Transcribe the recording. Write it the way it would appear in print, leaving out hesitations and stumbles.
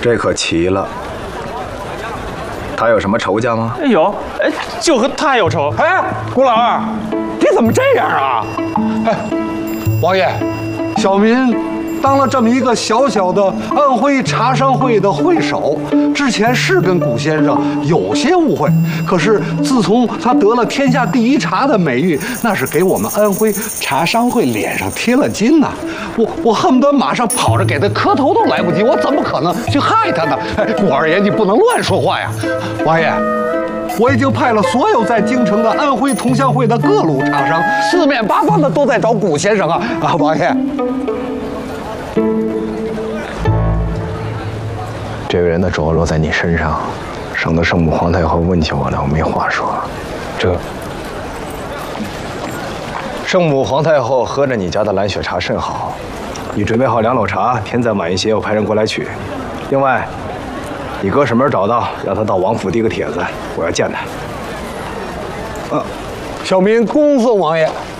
这可奇了。他有什么仇家吗？ 有，就和他有仇。 哎，顾老二，你怎么这样啊？哎，王爷，小民当了这么一个小小的安徽茶商会的会首，之前是跟古先生有些误会，可是自从他得了天下第一茶的美誉，那是给我们安徽茶商会脸上贴了金呐。我恨不得马上跑着给他磕头都来不及，我怎么可能去害他呢？哎，顾二爷，你不能乱说话呀！王爷，我已经派了所有在京城的安徽同乡会的各路茶商，四面八方的都在找古先生啊！啊，王爷。 这个人的着落在你身上，省得圣母皇太后问起我来，我没话说。圣母皇太后喝着你家的蓝雪茶甚好，你准备好2篓茶，天再晚一些，我派人过来取。另外，你哥什么时候找到，让他到王府递个帖子，我要见他。 小民恭送王爷。